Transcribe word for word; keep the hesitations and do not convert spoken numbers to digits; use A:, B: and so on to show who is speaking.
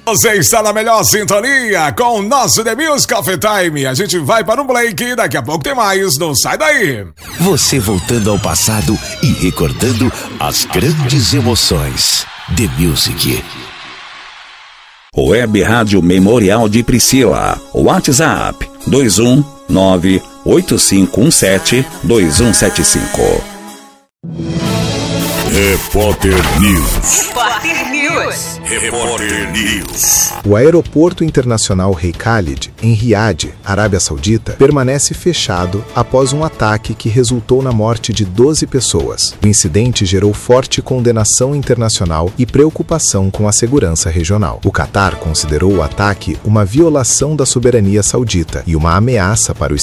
A: Você está na melhor sintonia com o nosso The Music Coffee Time. A gente vai para um break, daqui a pouco tem mais, não sai daí.
B: Você voltando ao passado e recordando as grandes emoções. The Music.
C: Web Rádio Memorial de Priscila. WhatsApp dois um nove oito cinco um sete dois um sete cinco.
D: Repórter News.
E: Repórter News.
D: Repórter News.
F: O aeroporto internacional Rei Khalid, em Riad, Arábia Saudita, permanece fechado após um ataque que resultou na morte de doze pessoas. O incidente gerou forte condenação internacional e preocupação com a segurança regional. O Catar considerou o ataque uma violação da soberania saudita e uma ameaça para os